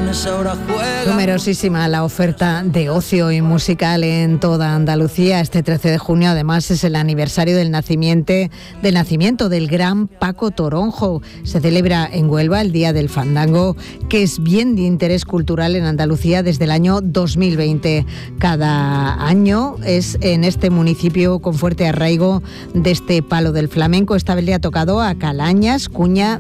Numerosísima la oferta de ocio y musical en toda Andalucía. Este 13 de junio además es el aniversario del nacimiento del gran Paco Toronjo. Se celebra en Huelva el Día del Fandango, que es bien de interés cultural en Andalucía desde el año 2020. Cada año es en este municipio con fuerte arraigo de este palo del flamenco. Esta vez le ha tocado a Calañas, cuna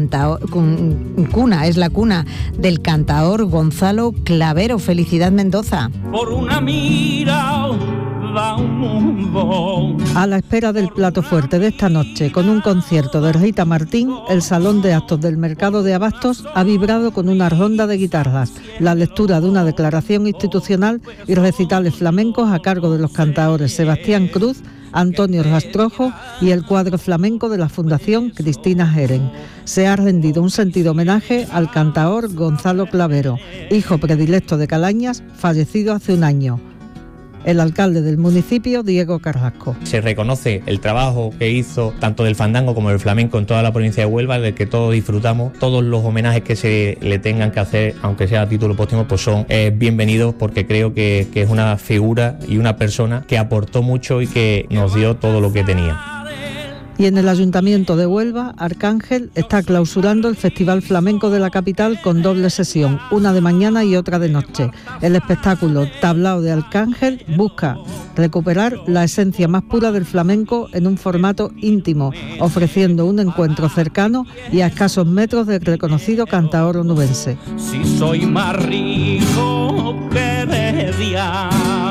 es la cuna del cantaor Gonzalo Clavero. Felicidad, Mendoza. Por una mira va un mundo. A la espera del plato fuerte de esta noche, con un concierto de Rita Martín, el Salón de Actos del Mercado de Abastos ha vibrado con una ronda de guitarras, la lectura de una declaración institucional y recitales flamencos a cargo de los cantaores Sebastián Cruz, Antonio Rastrojo y el cuadro flamenco de la Fundación Cristina Geren. Se ha rendido un sentido homenaje al cantaor Gonzalo Clavero, hijo predilecto de Calañas, fallecido hace un año. El alcalde del municipio, Diego Carrasco. Se reconoce el trabajo que hizo tanto del fandango como del flamenco en toda la provincia de Huelva, del que todos disfrutamos. Todos los homenajes que se le tengan que hacer, aunque sea a título póstumo, pues son bienvenidos, porque creo que es una figura y una persona que aportó mucho y que nos dio todo lo que tenía. Y en el Ayuntamiento de Huelva, Arcángel está clausurando el Festival Flamenco de la capital con doble sesión, una de mañana y otra de noche. El espectáculo Tablao de Arcángel busca recuperar la esencia más pura del flamenco en un formato íntimo, ofreciendo un encuentro cercano y a escasos metros del reconocido cantaor onubense. Si soy más rico que media.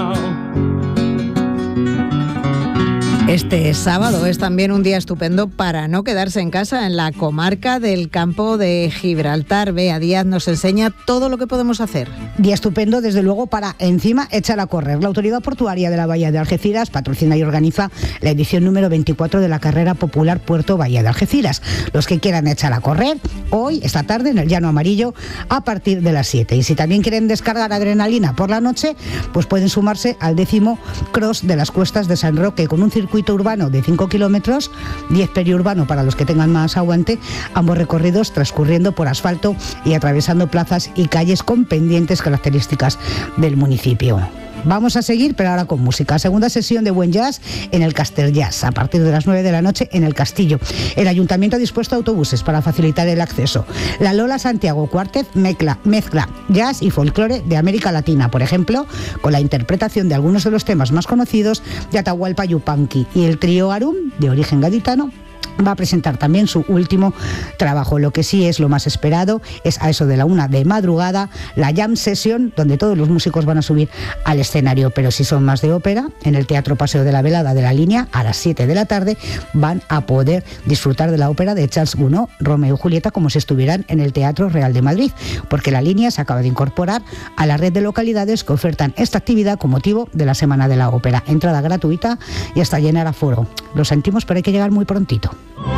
Este sábado es también un día estupendo para no quedarse en casa en la comarca del Campo de Gibraltar. Bea Díaz nos enseña todo lo que podemos hacer. Día estupendo, desde luego, para encima echar a correr. La Autoridad Portuaria de la Bahía de Algeciras patrocina y organiza la edición número 24 de la carrera popular Puerto Bahía de Algeciras. Los que quieran echar a correr, hoy, esta tarde, en el Llano Amarillo, a partir de las 7. Y si también quieren descargar adrenalina por la noche, pues pueden sumarse al 10º Cross de las Cuestas de San Roque, con un circuito urbano de 5 kilómetros, 10 periurbano para los que tengan más aguante, ambos recorridos transcurriendo por asfalto y atravesando plazas y calles con pendientes características del municipio. Vamos a seguir, pero ahora con música. Segunda sesión de buen jazz en el Castel Jazz, a partir de las 9 de la noche en el Castillo. El Ayuntamiento ha dispuesto autobuses para facilitar el acceso. La Lola Santiago Quartet mezcla jazz y folclore de América Latina, por ejemplo, con la interpretación de algunos de los temas más conocidos de Atahualpa Yupanqui, y el trío Arum, de origen gaditano, va a presentar también su último trabajo. Lo que sí es lo más esperado es a eso de la 1 de madrugada, la Jam Session, donde todos los músicos van a subir al escenario. Pero si son más de ópera, en el Teatro Paseo de la Velada de la Línea, a las 7 de la tarde, van a poder disfrutar de la ópera de Charles Gounod, Romeo y Julieta, como si estuvieran en el Teatro Real de Madrid, porque la Línea se acaba de incorporar a la red de localidades que ofertan esta actividad con motivo de la Semana de la Ópera. Entrada gratuita y hasta llenar aforo. Lo sentimos, pero hay que llegar muy prontito.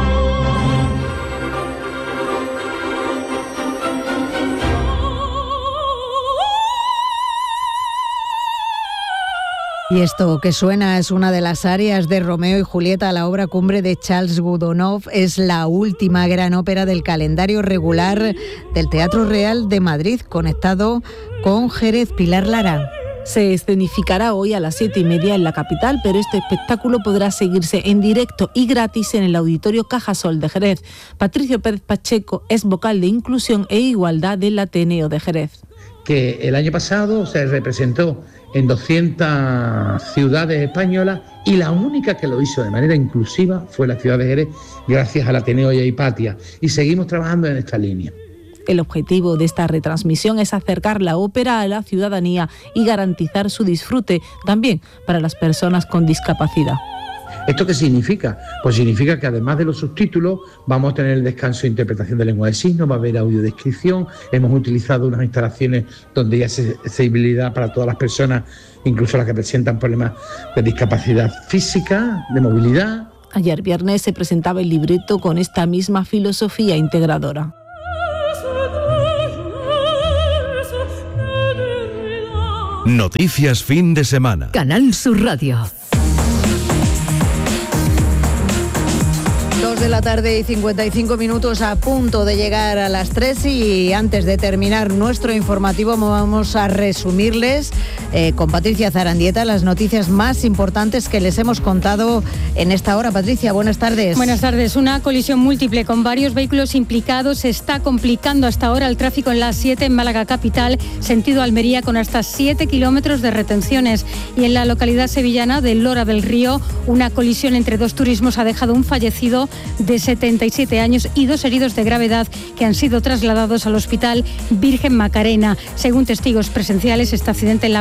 Y esto que suena es una de las áreas de Romeo y Julieta, la obra cumbre de Charles Gounod. Es la última gran ópera del calendario regular del Teatro Real de Madrid, conectado con Jerez. Pilar Lara. Se escenificará hoy a las 7:30 en la capital, pero este espectáculo podrá seguirse en directo y gratis en el Auditorio Cajasol de Jerez. Patricio Pérez Pacheco es vocal de Inclusión e Igualdad del Ateneo de Jerez. Que el año pasado se representó en 200 ciudades españolas y la única que lo hizo de manera inclusiva fue la ciudad de Jerez, gracias al Ateneo y a Hipatia. Y seguimos trabajando en esta línea. El objetivo de esta retransmisión es acercar la ópera a la ciudadanía y garantizar su disfrute también para las personas con discapacidad. ¿Esto qué significa? Pues significa que además de los subtítulos vamos a tener el descanso de interpretación de lengua de signos, va a haber audiodescripción, hemos utilizado unas instalaciones donde hay accesibilidad para todas las personas, incluso las que presentan problemas de discapacidad física, de movilidad. Ayer viernes se presentaba el libreto con esta misma filosofía integradora. Noticias fin de semana. Canal Sur Radio. 2 de la tarde y 55 minutos, a punto de llegar a las 3, y antes de terminar nuestro informativo vamos a resumirles con Patricia Zarandieta las noticias más importantes que les hemos contado en esta hora. Patricia, buenas tardes. Buenas tardes. Una colisión múltiple con varios vehículos implicados está complicando hasta ahora el tráfico en la A7 en Málaga capital, sentido Almería, con hasta 7 kilómetros de retenciones. Y en la localidad sevillana de Lora del Río, una colisión entre dos turismos ha dejado un fallecido de 77 años y 2 heridos de gravedad que han sido trasladados al Hospital Virgen Macarena. Según testigos presenciales, este accidente en la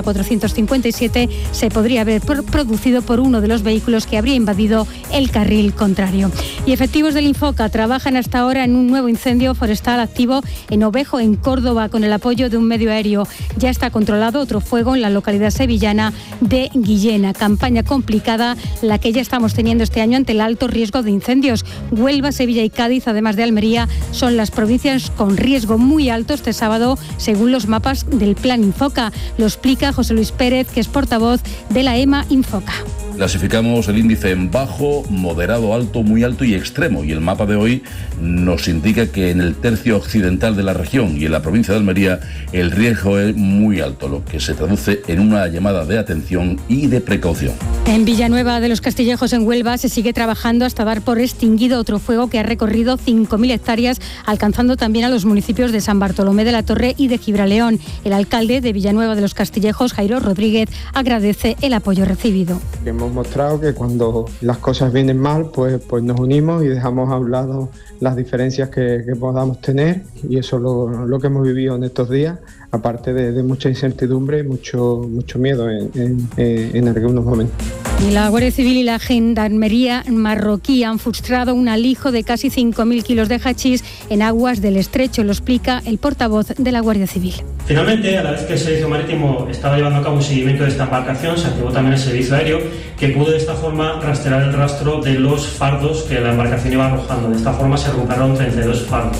457 se podría haber producido por uno de los vehículos que habría invadido el carril contrario. Y efectivos del Infoca trabajan hasta ahora en un nuevo incendio forestal activo en Ovejo, en Córdoba, con el apoyo de un medio aéreo. Ya está controlado otro fuego en la localidad sevillana de Guillena. Campaña complicada la que ya estamos teniendo este año ante el alto riesgo de incendios. Huelva, Sevilla y Cádiz, además de Almería, son las provincias con riesgo muy alto este sábado, según los mapas del Plan Infoca. Lo explica José Luis Pérez, que es portavoz de la EMA Infoca. Clasificamos el índice en bajo, moderado, alto, muy alto y extremo, y el mapa de hoy nos indica que en el tercio occidental de la región y en la provincia de Almería el riesgo es muy alto, lo que se traduce en una llamada de atención y de precaución. En Villanueva de los Castillejos, en Huelva, se sigue trabajando hasta dar por extinguido otro fuego que ha recorrido 5.000 hectáreas, alcanzando también a los municipios de San Bartolomé de la Torre y de Gibraleón. El alcalde de Villanueva de los Castillejos, Jairo Rodríguez, agradece el apoyo recibido. Hemos mostrado que cuando las cosas vienen mal, pues nos unimos y dejamos a un lado las diferencias que podamos tener, y eso es lo que hemos vivido en estos días, aparte de mucha incertidumbre, mucho miedo en algunos momentos. Y la Guardia Civil y la Gendarmería marroquí han frustrado un alijo de casi 5.000 kilos de hachís en aguas del Estrecho, lo explica el portavoz de la Guardia Civil. Finalmente, a la vez que el Servicio Marítimo estaba llevando a cabo un seguimiento de esta embarcación, se activó también el Servicio Aéreo, que pudo de esta forma rastrear el rastro de los fardos que la embarcación iba arrojando. De esta forma se recuperaron 32 fardos.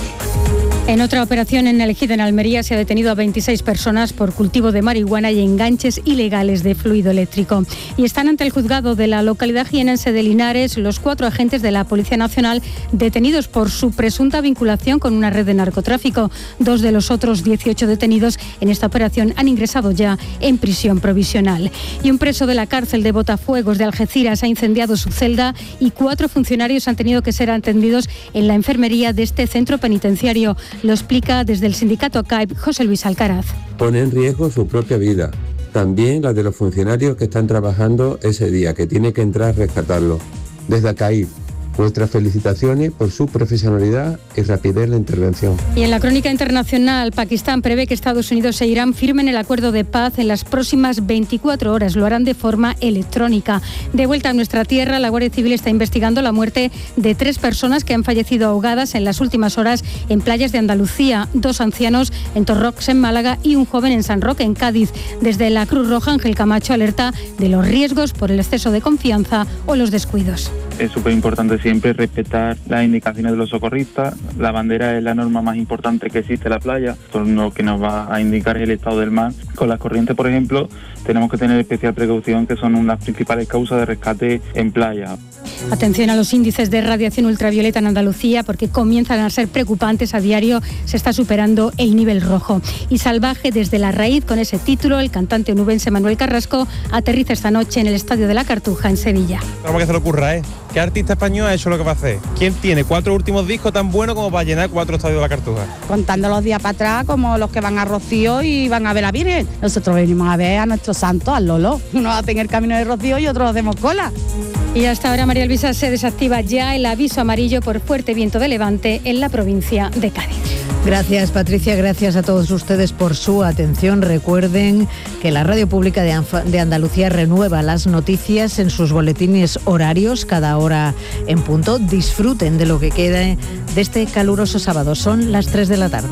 En otra operación en el Ejido, en Almería, se ha detenido a 26 personas por cultivo de marihuana y enganches ilegales de fluido eléctrico. Y están ante el juzgado de la localidad jienense de Linares los 4 agentes de la Policía Nacional detenidos por su presunta vinculación con una red de narcotráfico. 2 de los otros 18 detenidos en esta operación han ingresado ya en prisión provisional. Y un preso de la cárcel de Botafuegos de Algeciras ha incendiado su celda y 4 funcionarios han tenido que ser atendidos en la enfermería de este centro penitenciario. Lo explica desde el sindicato ACAIP José Luis Alcaraz. Pone en riesgo su propia vida, también la de los funcionarios que están trabajando ese día, que tiene que entrar a rescatarlo. Desde ACAIP, nuestras felicitaciones por su profesionalidad y rapidez en la intervención. Y en la crónica internacional, Pakistán prevé que Estados Unidos e Irán firmen el acuerdo de paz en las próximas 24 horas. Lo harán de forma electrónica. De vuelta a nuestra tierra, la Guardia Civil está investigando la muerte de 3 personas que han fallecido ahogadas en las últimas horas en playas de Andalucía. 2 ancianos en Torrox, en Málaga, y un joven en San Roque, en Cádiz. Desde la Cruz Roja, Ángel Camacho alerta de los riesgos por el exceso de confianza o los descuidos. Es súper importante siempre respetar las indicaciones de los socorristas. La bandera es la norma más importante que existe en la playa, lo que nos va a indicar el estado del mar. Con las corrientes, por ejemplo, tenemos que tener especial precaución, que son las principales causas de rescate en playa. Atención a los índices de radiación ultravioleta en Andalucía, porque comienzan a ser preocupantes. A diario se está superando el nivel rojo. Y Salvaje desde la raíz, con ese título, el cantante onubense Manuel Carrasco aterriza esta noche en el Estadio de la Cartuja, en Sevilla. Vamos, que se le ocurra, ¿eh? ¿Qué artista español ha hecho lo que va a hacer? ¿Quién tiene 4 últimos discos tan buenos como para llenar 4 estadios de la Cartuja? Contando los días para atrás, como los que van a Rocío y van a ver a Virgen. Nosotros venimos a ver a nuestro santo, al Lolo. Unos hacen el camino de Rocío y otros hacemos cola. Y hasta ahora, María Luisa, se desactiva ya el aviso amarillo por fuerte viento de levante en la provincia de Cádiz. Gracias, Patricia, gracias a todos ustedes por su atención. Recuerden que la Radio Pública de Andalucía renueva las noticias en sus boletines horarios cada hora en punto. Disfruten de lo que quede de este caluroso sábado. Son las 3 de la tarde.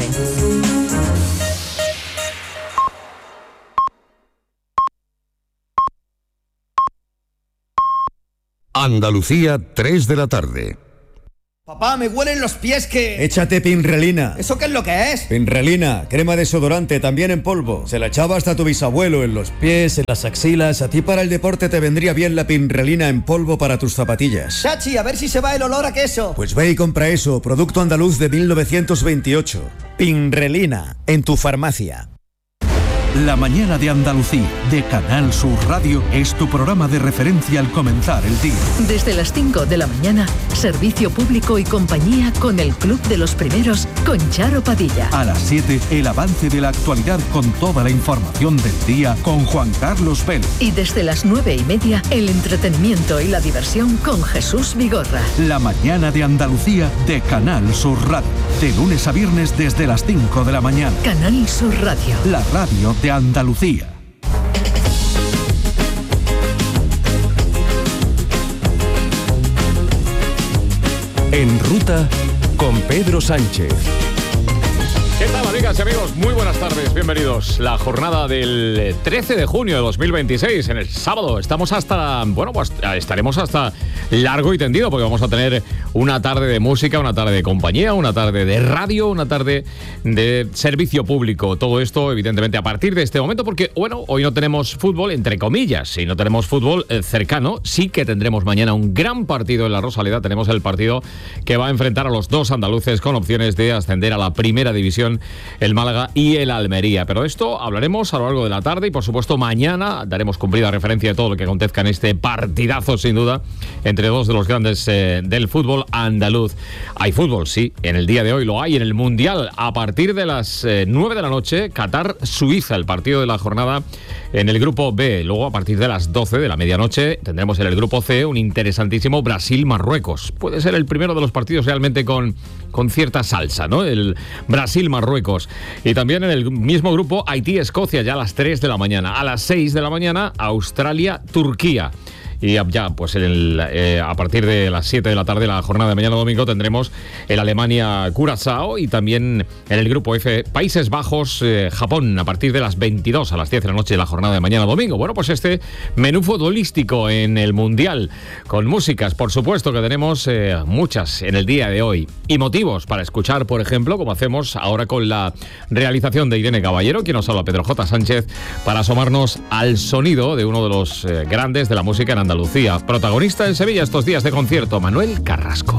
Andalucía, 3 de la tarde. Papá, me huelen los pies que... Échate Pinrelina. ¿Eso qué es lo que es? Pinrelina, crema desodorante, también en polvo. Se la echaba hasta tu bisabuelo en los pies, en las axilas. A ti para el deporte te vendría bien la Pinrelina en polvo para tus zapatillas. Chachi, a ver si se va el olor a queso. Pues ve y compra eso, producto andaluz de 1928. Pinrelina, en tu farmacia. La mañana de Andalucía, de Canal Sur Radio, es tu programa de referencia al comenzar el día. Desde las 5 de la mañana, servicio público y compañía con el Club de los Primeros, con Charo Padilla. A las 7, el avance de la actualidad con toda la información del día con Juan Carlos Vélez. Y desde las 9:30, el entretenimiento y la diversión con Jesús Vigorra. La mañana de Andalucía, de Canal Sur Radio. De lunes a viernes desde las 5 de la mañana. Canal Sur Radio. La radio de Andalucía. En ruta con Pedro Sánchez. ¿Qué tal, amigas y amigos? Muy buenas tardes, bienvenidos. La jornada del 13 de junio de 2026, en el sábado. Estamos hasta, bueno, pues estaremos hasta largo y tendido, porque vamos a tener una tarde de música, una tarde de compañía, una tarde de radio, una tarde de servicio público. Todo esto, evidentemente, a partir de este momento, porque, bueno, hoy no tenemos fútbol, entre comillas, y no tenemos fútbol cercano. Sí que tendremos mañana un gran partido en la Rosaleda. Tenemos el partido que va a enfrentar a los dos andaluces con opciones de ascender a la primera división, el Málaga y el Almería. Pero esto hablaremos a lo largo de la tarde y, por supuesto, mañana daremos cumplida referencia de todo lo que acontezca en este partidazo, sin duda, entre dos de los grandes del fútbol andaluz. Hay fútbol, sí, en el día de hoy lo hay, en el Mundial. A partir de las 9 de la noche, Qatar-Suiza, el partido de la jornada en el grupo B. Luego, a partir de las 12 de la medianoche, tendremos en el grupo C un interesantísimo Brasil-Marruecos. Puede ser el primero de los partidos realmente con cierta salsa, ¿no? El Brasil-Marruecos. Y también en el mismo grupo, Haití-Escocia, ya a las 3 de la mañana. A las 6 de la mañana, Australia-Turquía. Y ya, pues a partir de las 7 de la tarde, la jornada de mañana domingo, tendremos el Alemania-Curazao y también en el grupo F, Países Bajos-Japón, a partir de las 22 a las 10 de la noche de la jornada de mañana domingo. Bueno, pues este menú futbolístico en el Mundial, con músicas, por supuesto, que tenemos muchas en el día de hoy. Y motivos para escuchar, por ejemplo, como hacemos ahora con la realización de Irene Caballero, quien nos habla Pedro J. Sánchez, para asomarnos al sonido de uno de los grandes de la música en Andalucía. Protagonista en Sevilla estos días de concierto, Manuel Carrasco.